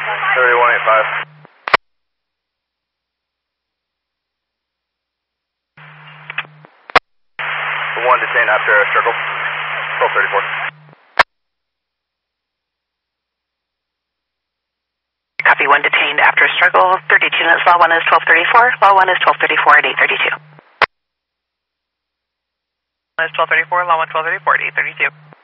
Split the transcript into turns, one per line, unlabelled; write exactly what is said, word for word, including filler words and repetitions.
thirty-one eighty-five. One detained after a struggle. twelve thirty-four.
Copy, one detained after a struggle. thirty-two minutes, law one is twelve thirty-four. Law one is twelve thirty-four at eight thirty-two. Is twelve thirty-four, law one twelve thirty-four at eight thirty-two.